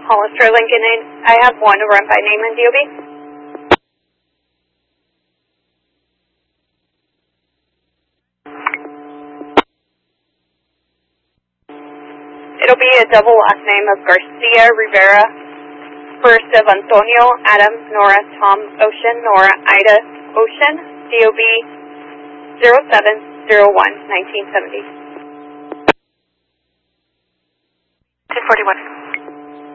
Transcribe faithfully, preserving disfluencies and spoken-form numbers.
Hollister Lincoln, I have one to run by name and D O B. It'll be a double last name of Garcia Rivera, first of Antonio, Adam, Nora, Tom, Ocean, Nora, Ida, Ocean, D O B zero seven zero one, nineteen seventy. ten forty-one.